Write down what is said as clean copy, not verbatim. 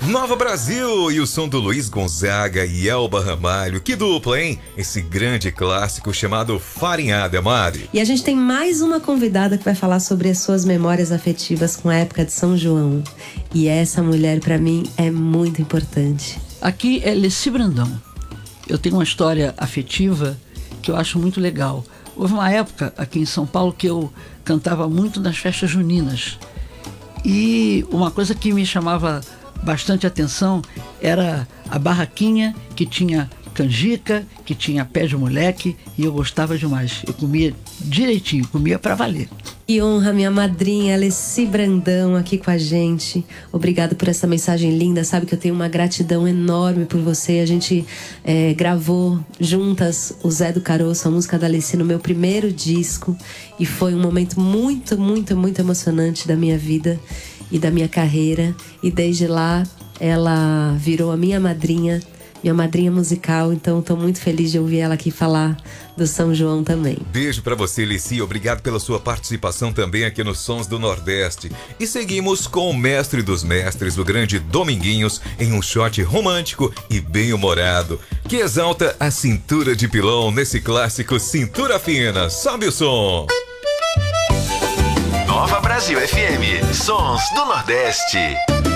Nova Brasil e o som do Luiz Gonzaga e Elba Ramalho. Que dupla, hein? Esse grande clássico chamado Farinhada, Mari. E a gente tem mais uma convidada que vai falar sobre as suas memórias afetivas com a época de São João. E essa mulher, pra mim, é muito importante. Aqui é Leci Brandão. Eu tenho uma história afetiva que eu acho muito legal. Houve uma época aqui em São Paulo que eu cantava muito nas festas juninas. E uma coisa que me chamava bastante atenção era a barraquinha que tinha canjica, que tinha pé de moleque, e eu gostava demais. Eu comia direitinho, comia pra valer. Que honra, minha madrinha Leci Brandão aqui com a gente. Obrigada por essa mensagem linda. Sabe que eu tenho uma gratidão enorme por você. A gente gravou juntas o Zé do Caroço, a música da Leci, no meu primeiro disco. E foi um momento muito, muito, muito emocionante da minha vida e da minha carreira. E desde lá, ela virou a minha madrinha musical, então estou muito feliz de ouvir ela aqui falar do São João também. Beijo pra você, Leci, obrigado pela sua participação também aqui nos Sons do Nordeste. E seguimos com o mestre dos mestres, o grande Dominguinhos, em um shot romântico e bem-humorado, que exalta a cintura de pilão nesse clássico Cintura Fina. Sobe o som! Nova Brasil FM, Sons do Nordeste.